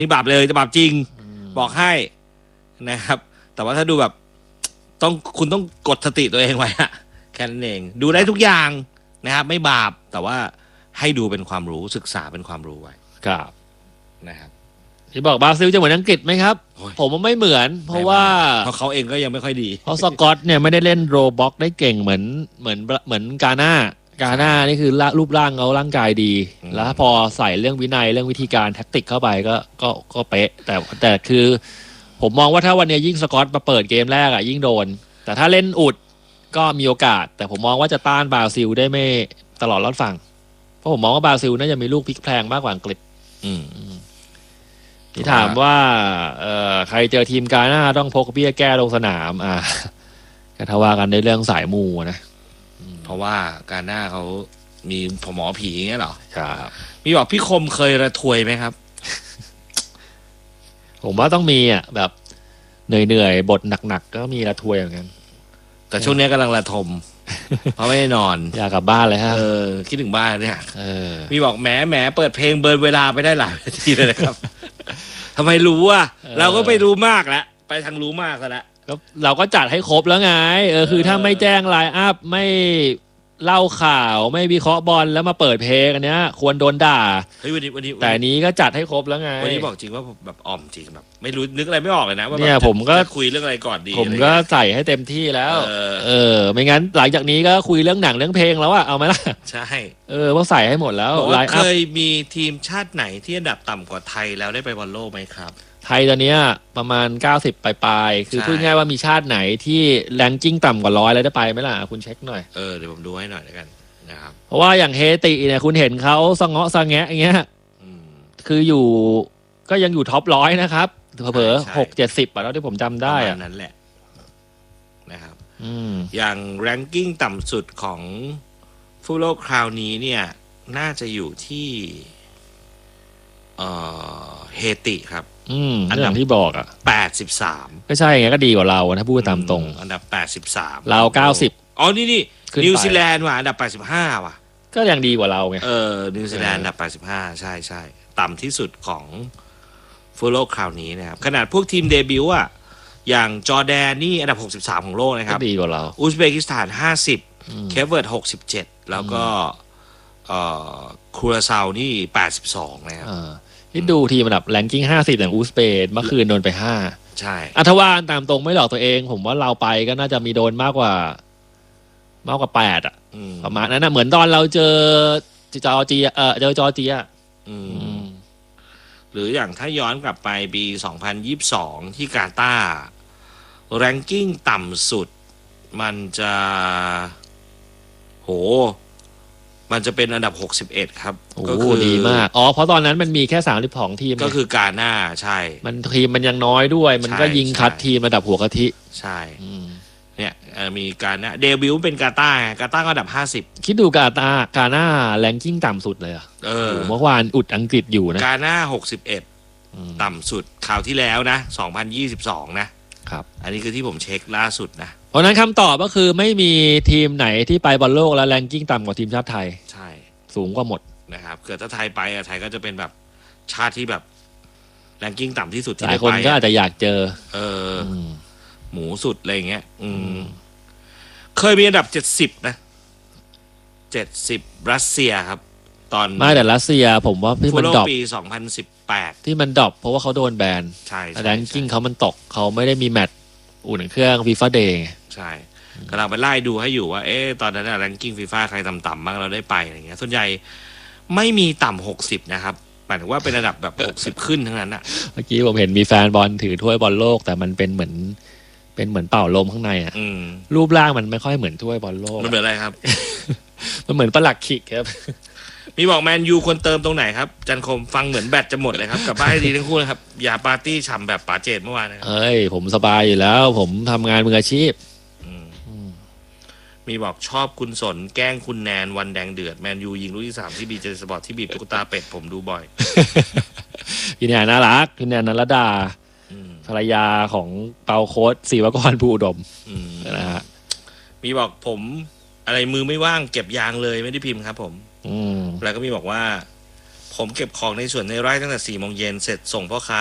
นี่บาปเลยจะบาปจริงบอกให้นะครับแต่ว่าถ้าดูแบบคุณต้องกดสติตัวเองไว้อะแค่นั้นเองดูได้ทุกอย่างนะครับไม่บาปแต่ว่าให้ดูเป็นความรู้ศึกษาเป็นความรู้ไว้ครับนะครับที่บอกบราซิลจะเหมือนอังกฤษไหมครับผมว่าไม่เหมือนเพราะว่าเขาเองก็ยังไม่ค่อยดีเพราะสกอตเนี่ยไม่ได้เล่นโรบ็อกได้เก่งเหมือนกาหน้านี่คือรูปร่างเขาร่างกายดีแล้วพอใส่เรื่องวินัยเรื่องวิธีการแท็กติกเข้าไปก็เป๊ะแต่คือผมมองว่าถ้าวันนี้ยิ่งสกอตมาเปิดเกมแรกยิ่งโดนแต่ถ้าเล่นอุดก็มีโอกาสแต่ผมมองว่าจะต้านบราซิลได้ไม่ตลอดรอดฝั่งเพราะผมมองว่าบราซิลน่าจะมีลูกพลิกแพลงมากกว่าอังกฤษที่ถามว่าใครเจอทีมกาหน้าต้องพกเบี้ยแก้ลงสนามก็ทว่ากันในเรื่องสายมูนะเพราะว่ากาหน้าเขามีหมอผีอย่างเงี้ยหรอครับมีบอกพี่คมเคยระทวยไหมครับผมว่าต้องมีแบบเหนื่อยบทหนักๆก็มีระทวยเหมือนกันแต่ช่วงนี้กำลังระทมเพราะไม่ได้นอนอยากกลับบ้านเลยฮะคิดถึงบ้านเนี่ยมีบอกแหมเปิดเพลงเบิร์นเวลาไปได้หลายนาทีเลยนะครับทำไมรู้เราก็ไปรู้มากแล้วไปทางรู้มากแล้วเราก็จัดให้ครบแล้วไงคือถ้าไม่แจ้งไลน์อัพไม่เล่าข่าวไม่วิเคราะห์บอลแล้วมาเปิดเพลงอันเนี้ยควรโดนด่าเฮ้ยวันนี้แต่นี้ก็จัดให้ครบแล้วไงวันนี้บอกจริงว่าแบบอ่อมจริงแบบไม่รู้นึกอะไรไม่ออกเลยนะว่าเนี่ยผมก็คุยเรื่องอะไรก่อนดีผมก็ใส่ให้เต็มที่แล้วไม่งั้นหลังจากนี้ก็คุยเรื่องหนังเรื่องเพลงแล้วเอาไหมล่ะใช่เพราะใส่ให้หมดแล้วเคยมีทีมชาติไหนที่อันดับต่ำกว่าไทยแล้วได้ไปบอลโลกไหมครับไทยตอนนี้ประมาณ90ปลายๆคือพูดง่ายว่ามีชาติไหนที่แรงกิ้งต่ำกว่า100แล้วได้ไปไหมล่ะคุณเช็คหน่อยเดี๋ยวผมดูให้หน่อยแล้วกันนะครับเพราะว่าอย่างเฮติเนี่ยคุณเห็นเขาสะเงาะสะแงะอย่างเงี้ยคืออยู่ก็ยังอยู่ท็อป100นะครับเผลอ60-70แล้วที่ผมจำได้นั่นแหละนะครับอย่างแรงกิ้งต่ำสุดของฟุตบอลโลกคราวนี้เนี่ยน่าจะอยู่ที่เฮติครับอันดับที่บอก 83 ก็ใช่ไงก็ดีกว่าเราถ้าพูดตามตรงอันดับ83 เรา90 อ๋อนี่นิวซีแลนด์ว่ะอันดับ85ว่ะก็ยังดีกว่าเราไงนิวซีแลนด์อันดับ85ใช่ต่ำที่สุดของฟุตบอลโลกคราวนี้นะครับขนาดพวกทีมเดบิวต์อย่างจอร์แดนนี่อันดับ63ของโลกนะครับดีกว่าเราอุซเบกิสถาน50เคปเวิร์ด67แล้วก็คูราซาวนี่82นะครับนี่ดูทีมอันดับแรงกิ้ง50อย่างอุซเบกเมื่อคืนโดนไป5 ใช่ถ้าว่าตามตรงไม่หลอกตัวเองผมว่าเราไปก็น่าจะมีโดนมากกว่า8ประมาณนั้นเหมือนตอนเราเจอจอร์เจียหรืออย่างถ้าย้อนกลับไปปี2022ที่กาตาร์แรงกิ้งต่ำสุดมันจะมันจะเป็นอันดับ61ครับก็คือดีมากเพราะตอนนั้นมันมีแค่32ทีมก็คือกาหน้าใช่ทีมมันยังน้อยด้วยมันก็ยิงคัดทีมระดับหัวกะทิใช่เนี่ยมีการนะเดบิวต์เป็นกาตาร์ก็อันดับ50 คิดดูกาหน้าแรงกิ้งต่ำสุดเลยเมื่อวานอุดอังกฤษอยู่นะกาหน้า61ต่ำสุดคราวที่แล้วนะ2022นะครับอันนี้คือที่ผมเช็คล่าสุดนะเพราะนั้นคำตอบก็คือไม่มีทีมไหนที่ไปบอลโลกแล้วแรงกิ้งต่ำกว่าทีมชาติไทยใช่สูงกว่าหมดนะครับเกิดถ้าไทยไปไทยก็จะเป็นแบบชาติที่แบบแรงกิ้งต่ำที่สุดที่ได้ไปหลายคนก็อาจจะอยากเจอหมูสุดอะไรอย่างเงี้ยเคยมีอันดับ70นะ70รัสเซียครับตอนไม่แต่รัสเซียผมว่าที่มันดรอปปี2018 ที่มันดรอปเพราะว่าเขาโดนแบนใช่แรงกิ้งเขามันตกเขาไม่ได้มีแมตช์อุ่นเครื่องฟีฟ่าเดย์ใช่กำลังไปไล่ดูให้อยู่ว่าตอนนั้นแรงกิ้งฟีฟ่าใครต่ำๆบ้างเราได้ไปอะไรเงี้ยส่วนใหญ่ไม่มีต่ำ60นะครับหมายถึงว่าเป็นระดับแบบ60ขึ้นทั้งนั้นเมื่อกี้ผมเห็นมีแฟนบอลถือถ้วยบอลโลกแต่มันเป็นเหมือนเป่าลมข้างในรูปร่างมันไม่ค่อยเหมือนถ้วยบอลโลกมันเหมือนอะไรครับมันเหมือนปลักขิกครับมีบอกแมนยูควรเติมตรงไหนครับจันคมฟังเหมือนแบตจะหมดเลยครับกลับบ้านให้ดีทั้งคู่นะครับอย่าปาร์ตี้ฉ่ำแบบป๋าเจดเมื่อวานนะครับผมสบายอยู่แล้วผมทำงานมืออาชีพมีบอกชอบคุณสนแกล้งคุณแนนวันแดงเดือดแมนยูยิงลูกที่3ที่บีเจสปอร์ตที่บีบตุ๊กตาเป็ดผมดูบ่อยพี่แนนน่ารักพี่แนนนรดาภรรยาของเปาโค้ดศิวกรภูอุดมนะฮะมีบอกผมอะไรมือไม่ว่างเก็บยางเลยไม่ได้พิมพ์ครับผมแล้วก็มีบอกว่าผมเก็บของในส่วนในไร่ตั้งแต่4 โมงเย็นเสร็จส่งพ่อค้า